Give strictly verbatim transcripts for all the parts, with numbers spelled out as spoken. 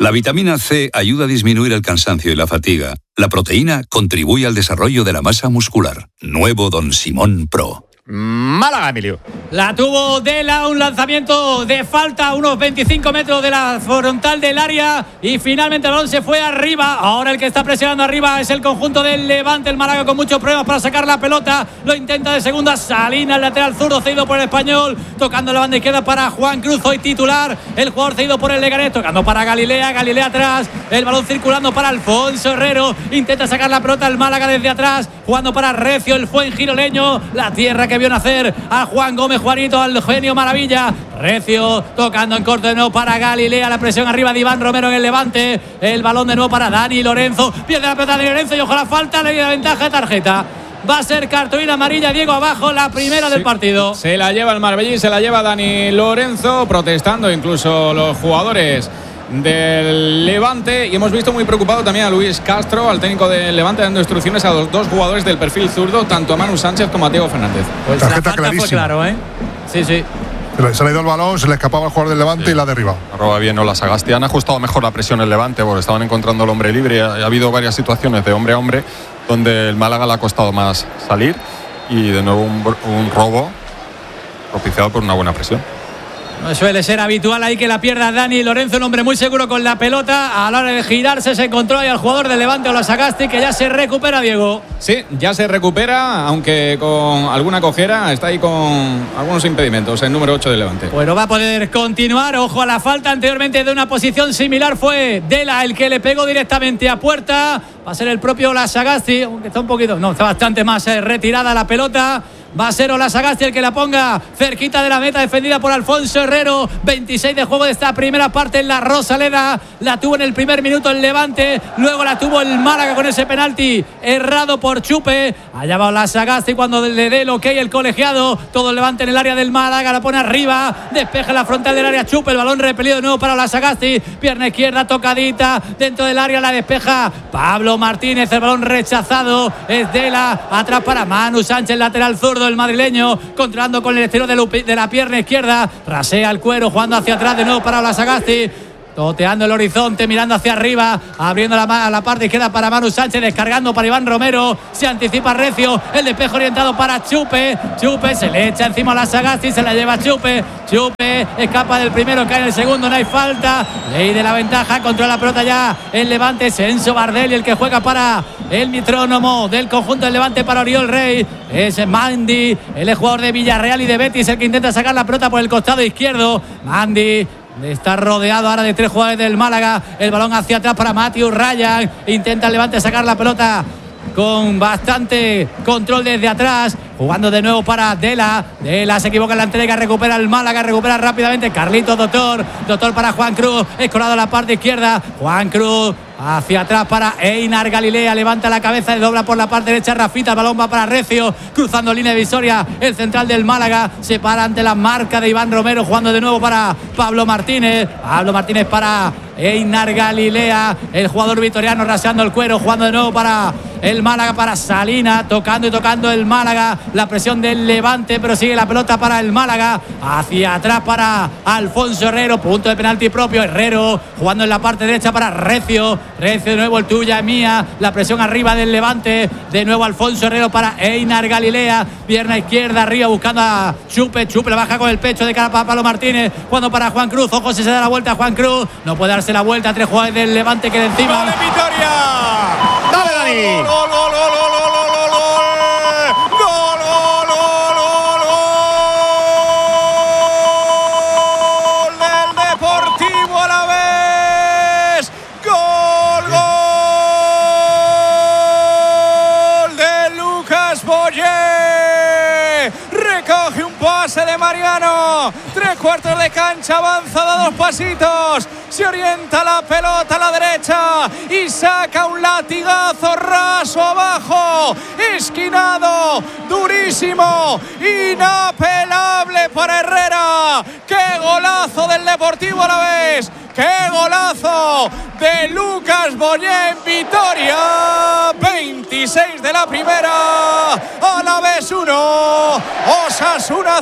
La vitamina C ayuda a disminuir el cansancio y la fatiga. La proteína contribuye al desarrollo de la masa muscular. Nuevo Don Simón Pro. Málaga, Emilio. La tuvo Dela, un lanzamiento de falta a unos veinticinco metros de la frontal del área y finalmente el balón se fue arriba. Ahora el que está presionando arriba es el conjunto del Levante. El Málaga con muchos problemas para sacar la pelota. Lo intenta de segunda. Salinas, lateral zurdo, cedido por el Español. Tocando la banda izquierda para Juan Cruz, hoy titular. El jugador cedido por el Leganés. Tocando para Galilea. Galilea atrás. El balón circulando para Alfonso Herrero. Intenta sacar la pelota el Málaga desde atrás. Jugando para Recio, el fuengiroleño. La tierra que vio nacer a Juan Gómez, Juanito, al genio maravilla. Recio tocando en corto de nuevo para Galilea. La presión arriba de Iván Romero en el Levante. El balón de nuevo para Dani Lorenzo. Pierde la pelota de Lorenzo y ojalá falta. Le da ventaja de tarjeta. Va a ser cartulina amarilla. Diego abajo, la primera sí, del partido. Se la lleva el Marbellí, se la lleva Dani Lorenzo, protestando incluso los jugadores del Levante, y hemos visto muy preocupado también a Luis Castro, al técnico del Levante, dando instrucciones a los dos jugadores del perfil zurdo, tanto a Manu Sánchez como a Diego Fernández. Pues la falta fue claro, ¿eh? Sí, sí. Se le ha ido el balón, se le escapaba al jugador del Levante, sí, y la ha derribado. Arroba bien Ola Sagasti. Han ajustado mejor la presión el Levante porque estaban encontrando el hombre libre. Ha, ha habido varias situaciones de hombre a hombre donde el Málaga le ha costado más salir, y de nuevo un, un robo propiciado por una buena presión. No suele ser habitual ahí que la pierda Dani Lorenzo, un hombre muy seguro con la pelota. A la hora de girarse se encontró ahí al jugador del Levante, Ola Sagasti, que ya se recupera, Diego. Sí, ya se recupera, aunque con alguna cojera. Está ahí con algunos impedimentos el número ocho del Levante. Bueno, va a poder continuar. Ojo a la falta. Anteriormente de una posición similar fue Dela el que le pegó directamente a puerta. Va a ser el propio Ola Sagasti, aunque está un poquito, no, está bastante más eh, retirada la pelota. Va a ser Ola Sagasti el que la ponga cerquita de la meta, defendida por Alfonso Herrero. veintiséis de juego de esta primera parte en la Rosaleda. La tuvo en el primer minuto el Levante, luego la tuvo el Málaga con ese penalti errado por Chupe. Allá va Ola Sagasti cuando le dé el ok el colegiado. Todo el Levante en el área del Málaga, la pone arriba, despeja la frontal del área Chupe. El balón repelido de nuevo para Ola Sagasti. Pierna izquierda tocadita dentro del área, la despeja Pablo Martínez. El balón rechazado es Dela, atrás para Manu Sánchez, lateral zurdo. El madrileño controlando con el exterior de, Lupi, de la pierna izquierda, rasea el cuero, jugando hacia atrás de nuevo para Ola Sagasti, toteando el horizonte, mirando hacia arriba, abriendo la, la parte izquierda para Manu Sánchez, descargando para Iván Romero, se anticipa Recio, el despejo orientado para Chupe, Chupe se le echa encima a Ola Sagasti, se la lleva Chupe, Chupe escapa del primero, cae en el segundo, no hay falta, ley de la ventaja, controla la pelota ya el Levante, Enzo Bardelli el que juega para el metrónomo del conjunto del Levante para Oriol Rey, es Mandi, el jugador de Villarreal y de Betis, el que intenta sacar la pelota por el costado izquierdo. Mandi está rodeado ahora de tres jugadores del Málaga, el balón hacia atrás para Matthew Ryan, intenta el Levante sacar la pelota con bastante control desde atrás, jugando de nuevo para Dela. Dela se equivoca en la entrega, recupera el Málaga, recupera rápidamente Carlitos Doctor, Doctor para Juan Cruz, escorado a la parte izquierda, Juan Cruz hacia atrás para Einar Galilea, levanta la cabeza y dobla por la parte derecha Rafita, el balón va para Recio, cruzando línea divisoria, el central del Málaga se para ante la marca de Iván Romero, jugando de nuevo para Pablo Martínez, Pablo Martínez para Einar Galilea, el jugador vitoriano raseando el cuero, jugando de nuevo para el Málaga, para Salina, tocando y tocando el Málaga, la presión del Levante, pero sigue la pelota para el Málaga, hacia atrás para Alfonso Herrero, punto de penalti propio, Herrero jugando en la parte derecha para Recio, Recio de nuevo el tuya mía, la presión arriba del Levante, de nuevo Alfonso Herrero para Einar Galilea, pierna izquierda arriba buscando a Chupe, Chupe la baja con el pecho de cara para Pablo Martínez, cuando para Juan Cruz, ojo si se da la vuelta a Juan Cruz, no puede darse la vuelta, tres jugadores del Levante que de encima. ¡Vale, Vitoria! ¡Dale, Dani! ¡Gol, gol, gol, gol, gol, gol, gol, gol! ¡Gol, gol, gol, gol, gol! ¡Del Deportivo Alavés! ¡Gol, gol! ¡De Lucas Boyé! Recoge un pase de Mariano. Tres cuartos de cancha, avanza, da dos pasitos. Se orienta la pelota a la derecha y saca un latigazo raso abajo, esquinado, durísimo, inapelable para Herrera. ¡Qué golazo del Deportivo Alavés! ¡Qué golazo de Lucas Boyé en Vitoria! veintiséis de la primera. Alavés uno, Osasuna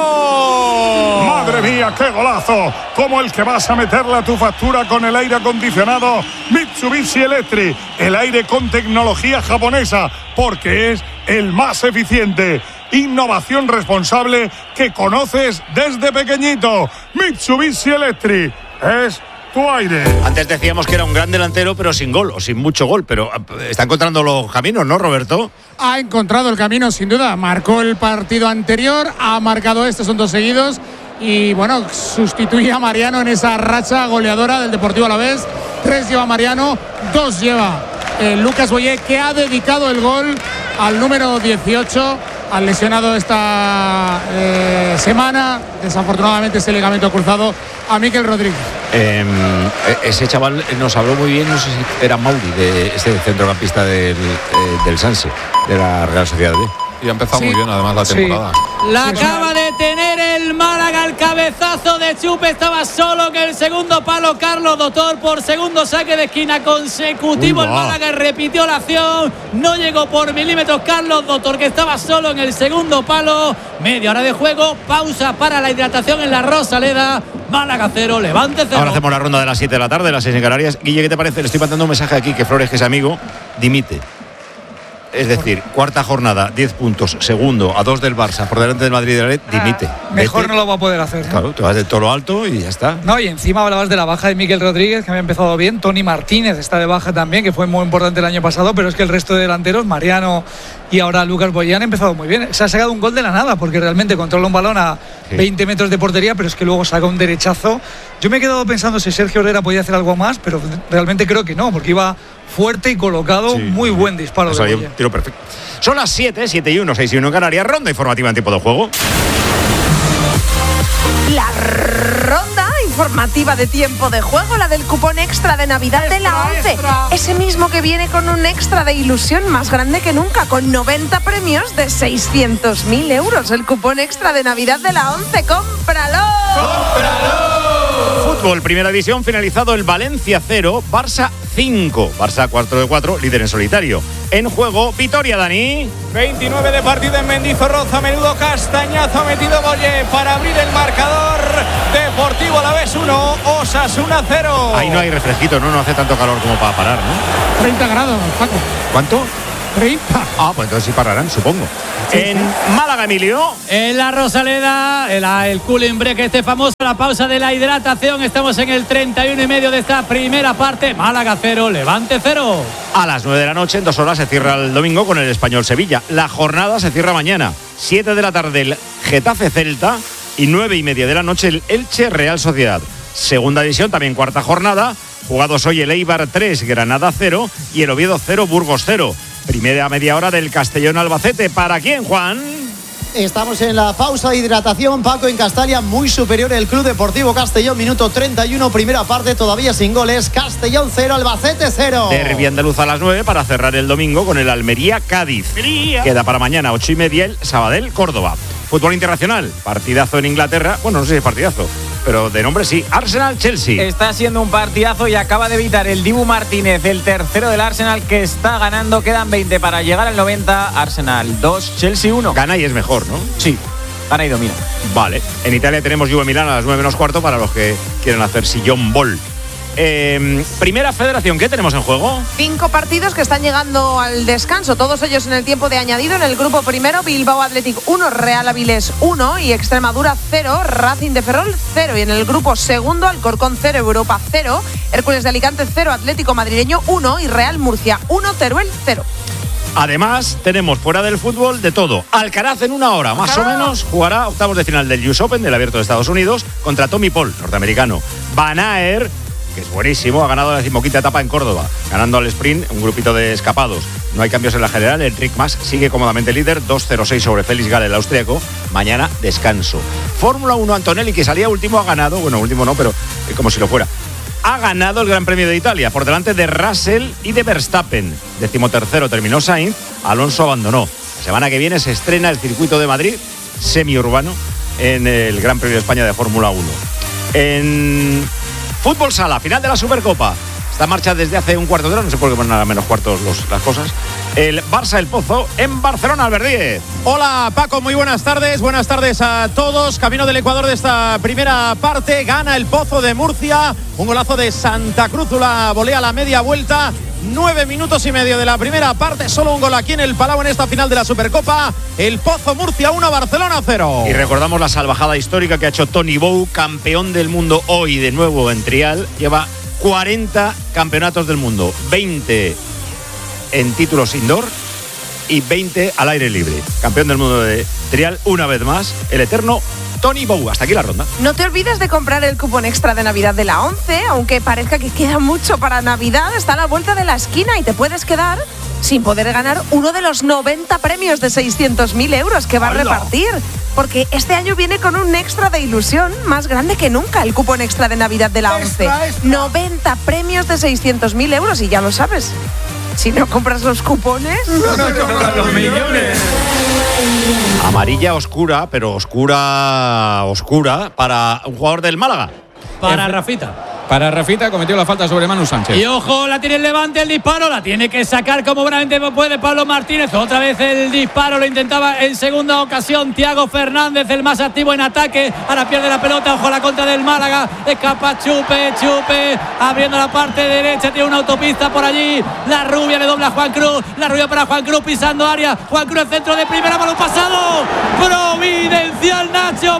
cero. Madre mía, qué golazo, como el que vas a meterle a tu factura con el aire acondicionado Mitsubishi Electric, el aire con tecnología japonesa, porque es el más eficiente. Innovación responsable que conoces desde pequeñito. Mitsubishi Electric es tu aire. Antes decíamos que era un gran delantero, pero sin gol, o sin mucho gol, pero está encontrando los caminos, ¿no, Roberto? Ha encontrado el camino, sin duda. Marcó el partido anterior, ha marcado este, son dos seguidos. Y bueno, sustituye a Mariano en esa racha goleadora del Deportivo Alavés. Tres lleva Mariano, dos lleva eh, Lucas Boyé, que ha dedicado el gol al número dieciocho, al lesionado esta eh, semana, desafortunadamente ese ligamento cruzado, a Mikel Rodríguez. Eh, ese chaval nos habló muy bien, no sé si era Mauri, de ese centrocampista del, eh, del Sanse, de la Real Sociedad B. Y ha empezado Sí. muy bien además la temporada. Sí. La acaba de tener el Málaga, el cabezazo de Chupe, estaba solo en el segundo palo Carlos Doctor por segundo saque de esquina consecutivo. Uy, el va. Málaga repitió la acción, no llegó por milímetros Carlos Doctor, que estaba solo en el segundo palo. Media hora de juego, pausa para la hidratación en la Rosaleda. Málaga cero, Levante cero. Ahora hacemos la ronda de las siete de la tarde, las seis en Canarias. Guille, ¿qué te parece? Le estoy mandando un mensaje aquí que Flores, que es amigo, dimite. Es decir, cuarta jornada, diez puntos, segundo, a dos del Barça, por delante del Madrid y del Atlético, dimite. Mejor Vete. no lo va a poder hacer, ¿no? Claro, te vas de toro alto y ya está. No, y encima hablabas de la baja de Mikel Rodríguez, que había empezado bien. Tony Martínez está de baja también, que fue muy importante el año pasado, pero es que el resto de delanteros, Mariano y ahora Lucas Boyé, han empezado muy bien. Se ha sacado un gol de la nada, porque realmente controla un balón a Sí. veinte metros de portería, pero es que luego saca un derechazo. Yo me he quedado pensando si Sergio Herrera podía hacer algo más, pero realmente creo que no, porque iba fuerte y colocado. Sí. Muy buen disparo O sea, de yo Boyé. tiro perfecto. Son las siete, siete y uno, seis y uno en Canarias. Ronda informativa en tiempo de juego. La ronda informativa de tiempo de juego, la del cupón extra de Navidad de la ONCE. Ese mismo que viene con un extra de ilusión más grande que nunca, con noventa premios de seiscientos mil euros. El cupón extra de Navidad de la ONCE. ¡Cómpralo! Fútbol, primera división, finalizado el Valencia cero, Barça cinco. Barça cuatro de cuatro, líder en solitario. En juego, Vitoria, Dani. veintinueve de partido en Mendizorroza, menudo castañazo ha metido Boyé para abrir el marcador. Deportivo Alavés uno, Osasuna cero. Ahí no hay refresquito, ¿no? No hace tanto calor como para parar, ¿no? treinta grados, Paco. ¿Cuánto? treinta. Ah, pues entonces sí pararán, supongo. En Málaga, Emilio. En la Rosaleda, el, el cooling break este famoso, la pausa de la hidratación. Estamos en el treinta y uno y medio de esta primera parte. Málaga cero, Levante cero. A las nueve de la noche, en dos horas, se cierra el domingo con el Español Sevilla. La jornada se cierra mañana. siete de la tarde el Getafe Celta y nueve y media de la noche el Elche Real Sociedad. Segunda división, también cuarta jornada. Jugados hoy el Eibar tres, Granada cero y el Oviedo cero, Burgos cero. Primera media hora del Castellón Albacete. ¿Para quién, Juan? Estamos en la pausa de hidratación, Paco, en Castalia, muy superior el Club Deportivo Castellón, minuto treinta y uno, primera parte, todavía sin goles. Castellón cero, Albacete cero. Derbi andaluz a las nueve para cerrar el domingo con el Almería Cádiz. Queda para mañana ocho y media el Sabadell Córdoba. Fútbol internacional, partidazo en Inglaterra. Bueno, no sé si es partidazo, pero de nombre sí. Arsenal Chelsea. Está siendo un partidazo y acaba de evitar el Dibu Martínez, el tercero del Arsenal, que está ganando. Quedan veinte para llegar al noventa. Arsenal dos, Chelsea uno. Gana y es mejor, ¿no? Sí, gana y domina. Vale. En Italia tenemos Juve Milán a las nueve menos cuarto para los que quieren hacer sillón bol. Eh, primera federación, ¿qué tenemos en juego? Cinco partidos que están llegando al descanso, todos ellos en el tiempo de añadido. En el grupo primero, Bilbao Athletic uno, Real Avilés uno y Extremadura cero, Racing de Ferrol cero. Y en el grupo segundo, Alcorcón cero, Europa cero, Hércules de Alicante cero, Atlético Madrileño uno y Real Murcia uno, Teruel cero. Además, tenemos fuera del fútbol de todo. Alcaraz en una hora, más o menos, jugará octavos de final del U S Open, del Abierto de Estados Unidos, contra Tommy Paul, norteamericano. Van Aert, que es buenísimo, ha ganado la decimoquinta etapa en Córdoba, ganando al sprint un grupito de escapados. No hay cambios en la general, Enric Mas sigue cómodamente líder, dos cero seis sobre Félix Gall, el austríaco. Mañana descanso. Fórmula uno, Antonelli, que salía último, ha ganado, bueno, último no, pero como si lo fuera. Ha ganado el Gran Premio de Italia por delante de Russell y de Verstappen. Decimotercero terminó Sainz, Alonso abandonó. La semana que viene se estrena el circuito de Madrid, semiurbano, en el Gran Premio de España de Fórmula uno. En fútbol sala, final de la Supercopa. Está en marcha desde hace un cuarto de hora, no sé por qué ponen a menos cuartos los, las cosas. El Barça El Pozo en Barcelona, Albert Díez. Hola Paco, muy buenas tardes, buenas tardes a todos. Camino del Ecuador de esta primera parte, gana El Pozo de Murcia, un golazo de Santa Cruz, la volea a la media vuelta. Nueve minutos y medio de la primera parte, solo un gol aquí en el Palau en esta final de la Supercopa. El Pozo Murcia uno, Barcelona cero. Y recordamos la salvajada histórica que ha hecho Tony Bou, campeón del mundo hoy de nuevo en trial. Lleva cuarenta campeonatos del mundo, veinte en títulos indoor y veinte al aire libre. Campeón del mundo de trial una vez más, el eterno Tony Bou. Hasta aquí la ronda. No te olvides de comprar el cupón extra de Navidad de la ONCE, aunque parezca que queda mucho para Navidad, está a la vuelta de la esquina y te puedes quedar sin poder ganar uno de los noventa premios de seiscientos mil euros que va ¡Hala! a repartir. Porque este año viene con un extra de ilusión más grande que nunca, el cupón extra de Navidad de la ONCE. Extra, extra. noventa premios de seiscientos mil euros y ya lo sabes. Si no compras los cupones... los millones. Amarilla oscura, pero oscura, oscura para un jugador del Málaga. Para Rafita. Para Rafita, cometió la falta sobre Manu Sánchez. Y ojo, la tiene el Levante, el disparo, la tiene que sacar como buenamente puede Pablo Martínez. Otra vez el disparo, lo intentaba en segunda ocasión Thiago Fernández, el más activo en ataque. Ahora pierde la pelota, ojo a la contra del Málaga. Escapa Chupe, Chupe, abriendo la parte derecha, tiene una autopista por allí. La rubia le dobla a Juan Cruz, la rubia para Juan Cruz pisando área. Juan Cruz, centro de primera, balón pasado. Providencial Nacho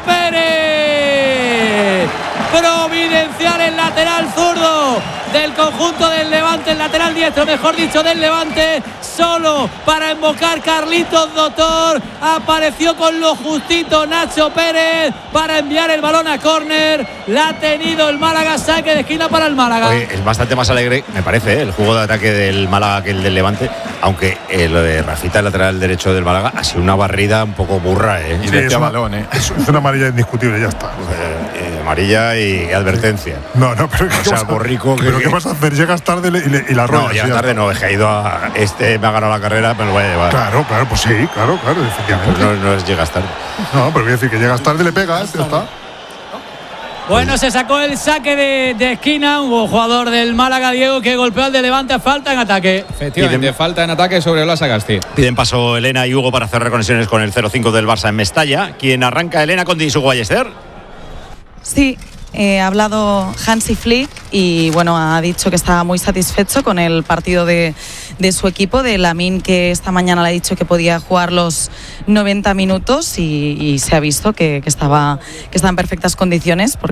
Pérez. Providencial el lateral zurdo del conjunto del Levante, el lateral diestro, mejor dicho, del Levante, solo para embocar Carlitos Doctor. Apareció con lo justito Nacho Pérez para enviar el balón a córner. La ha tenido el Málaga, saque de esquina para el Málaga. Oye, es bastante más alegre, me parece, ¿eh? El juego de ataque del Málaga que el del Levante, aunque eh, lo de Rafita, el lateral derecho del Málaga, ha sido una barrida un poco burra, ¿eh? Sí, es, una, balón, ¿eh? es, es una amarilla indiscutible, ya está. Eh, eh, amarilla y advertencia. No, no, pero o sea, Borrico, ¿pero qué vas a hacer? Llegas tarde y, le, y la ruedas. No, llegas tarde no, es que ha ido a este, me ha ganado la carrera, me lo voy a llevar. Claro, claro, pues sí, claro, claro, efectivamente. Pues no, no es llegas tarde. No, pero voy a decir que llegas tarde y le pegas, ya está. Bueno, se sacó el saque de, de esquina, un jugador del Málaga, Diego, que golpeó al de Levante, falta en ataque. Efectivamente, falta en ataque sobre la Sagasti. Piden paso Elena y Hugo para hacer reconexiones con el cero cinco del Barça en Mestalla. ¿Quién arranca? Elena con Disu Ballester. Sí. Eh, ha hablado Hansi Flick y bueno, ha dicho que estaba muy satisfecho con el partido de, de su equipo, de Lamine, que esta mañana le ha dicho que podía jugar los noventa minutos y, y se ha visto que, que, estaba, que estaba en perfectas condiciones porque